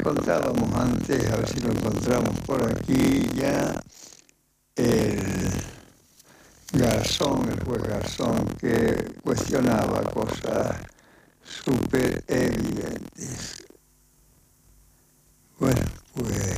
contábamos antes, a ver si lo encontramos por aquí ya, el juez Garzón, que cuestionaba cosas súper evidentes. Bueno, pues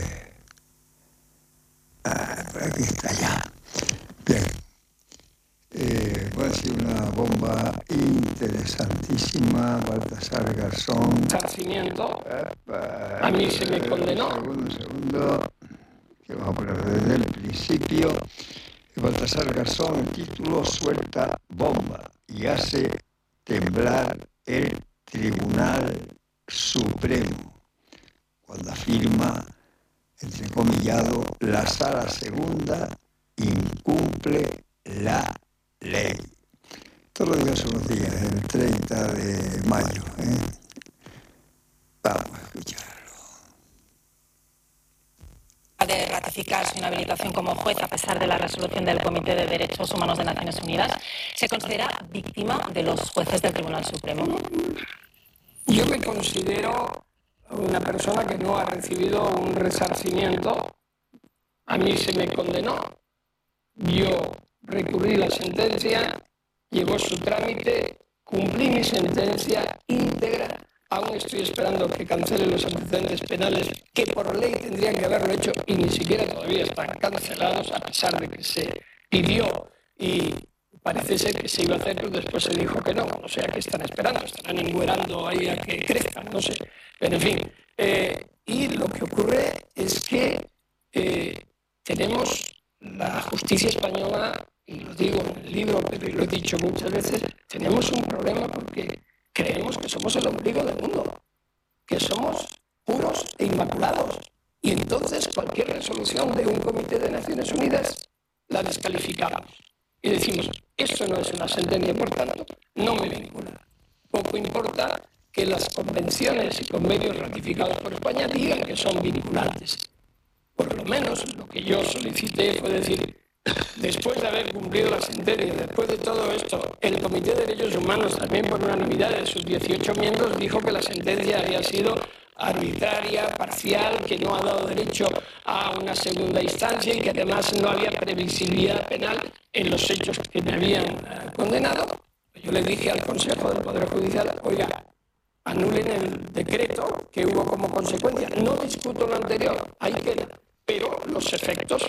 aquí está ya. Bien. Va a ser una bomba interesantísima. Baltasar Garzón. Resarcimiento. A mí se me condenó. Un segundo, que vamos a poner desde el principio. Baltasar Garzón, el título: suelta bomba y hace temblar el Tribunal Supremo, cuando afirma, entrecomillado, la Sala Segunda incumple la ley. Todos los días son los días, el 30 de mayo. Vamos a escucharlo. De ratificar su inhabilitación como juez a pesar de la resolución del Comité de Derechos Humanos de Naciones Unidas, se considera víctima de los jueces del Tribunal Supremo. Yo me considero una persona que no ha recibido un resarcimiento. A mí se me condenó. Yo recurrí la sentencia, llevó su trámite, cumplí mi sentencia íntegra. Aún estoy esperando que cancelen los antecedentes penales que por ley tendrían que haberlo hecho y ni siquiera todavía están cancelados, a pesar de que se pidió y parece ser que se iba a hacer, pero después se dijo que no. O sea, que están esperando, estarán engüerando ahí a que crezcan, no sé. Pero en fin, y lo que ocurre es que tenemos la justicia española, y lo digo en el libro, pero lo he dicho muchas veces, tenemos un problema porque creemos que somos el ombligo del mundo, que somos puros e inmaculados. Y entonces cualquier resolución de un comité de Naciones Unidas la descalificamos. Y decimos, esto no es una sentencia, por tanto, no me vincula. Poco importa que las convenciones y convenios ratificados por España digan que son vinculantes. Por lo menos lo que yo solicité fue decir, después de haber cumplido la sentencia, después de todo esto, el Comité de Derechos Humanos, también por unanimidad de sus 18 miembros, dijo que la sentencia había sido arbitraria, parcial, que no ha dado derecho a una segunda instancia y que además no había previsibilidad penal en los hechos que me habían condenado. Yo le dije al Consejo del Poder Judicial, oiga, anulen el decreto que hubo como consecuencia. No discuto lo anterior, ahí queda, pero los efectos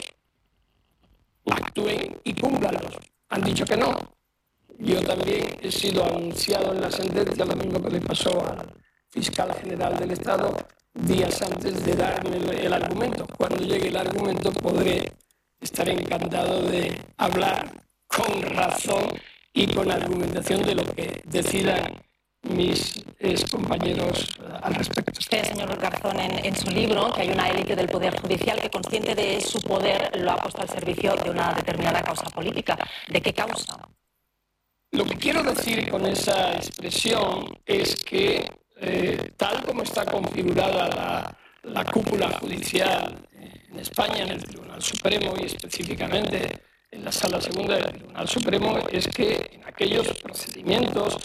actúen y cúmplanlos. Han dicho que no. Yo también he sido anunciado en la sentencia, lo mismo que le pasó al fiscal general del Estado, días antes de darme el argumento. Cuando llegue el argumento podré estar encantado de hablar con razón y con argumentación de lo que decidan mis compañeros al respecto. Usted, señor Garzón, en su libro, que hay una élite del Poder Judicial que, consciente de su poder, lo ha puesto al servicio de una determinada causa política. ¿De qué causa? Lo que quiero decir con esa expresión es que, tal como está configurada la cúpula judicial en España, en el Tribunal Supremo y específicamente en la Sala Segunda del Tribunal Supremo, es que en aquellos procedimientos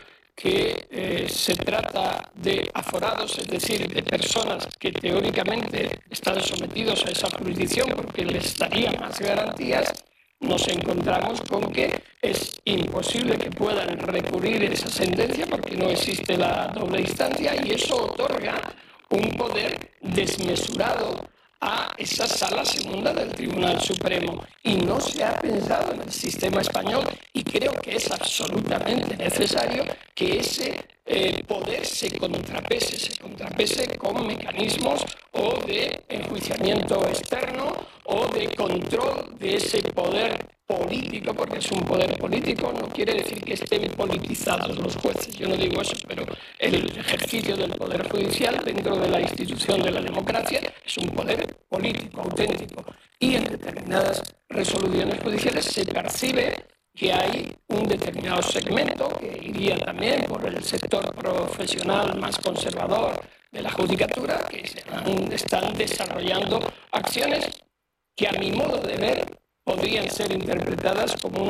que se trata de aforados, es decir, de personas que teóricamente están sometidos a esa jurisdicción porque les daría más garantías, nos encontramos con que es imposible que puedan recurrir esa sentencia porque no existe la doble instancia y eso otorga un poder desmesurado a esa Sala Segunda del Tribunal Supremo. Y no se ha pensado en el sistema español y creo que es absolutamente necesario que ese poder se contrapese con mecanismos o de enjuiciamiento externo o de control de ese poder político, porque es un poder político, no quiere decir que estén politizados los jueces, yo no digo eso, pero el ejercicio del poder judicial dentro de la institución de la democracia es un poder político, auténtico, y en determinadas resoluciones judiciales se percibe que hay un determinado segmento que iría también por el sector profesional más conservador de la judicatura, que están desarrollando acciones que a mi modo de ver podrían ser interpretadas como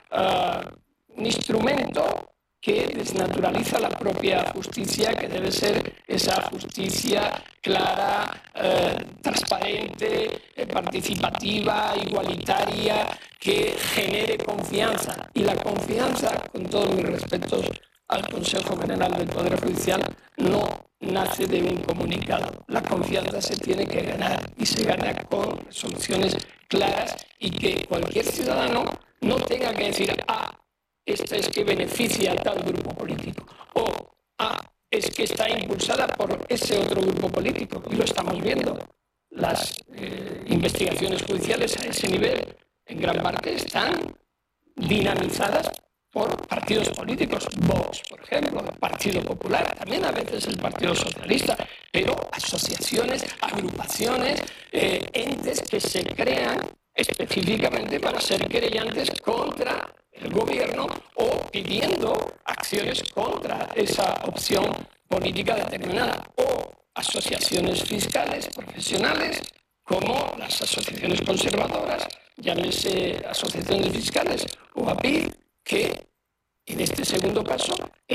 un instrumento que desnaturaliza la propia justicia, que debe ser esa justicia clara, transparente, participativa, igualitaria, que genere confianza. Y la confianza, con todos mis respetos al Consejo General del Poder Judicial, no nace de un comunicado. La confianza se tiene que ganar y se gana con soluciones claras y que cualquier ciudadano no tenga que decir esta es que beneficia a tal grupo político o es que está impulsada por ese otro grupo político. Y lo estamos viendo. Las investigaciones judiciales a ese nivel en gran parte están dinamizadas por partidos políticos, Vox, por ejemplo, el Partido Popular, también a veces el Partido Socialista, pero asociaciones, agrupaciones, entes que se crean específicamente para ser querellantes contra el gobierno o pidiendo acciones contra esa opción política determinada, o asociaciones fiscales, profesionales, como las asociaciones conservadoras, llámese asociaciones fiscales o API, que en este segundo caso